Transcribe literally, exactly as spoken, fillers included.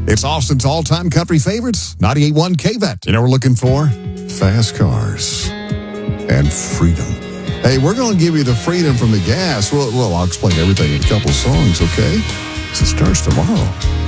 It's Austin's all-time country favorites, ninety-eight point one K-V E T. You know what we're looking for? Fast cars and freedom. Hey, we're going to give you the freedom from the gas. Well, well, I'll explain everything in a couple songs, okay? It starts tomorrow.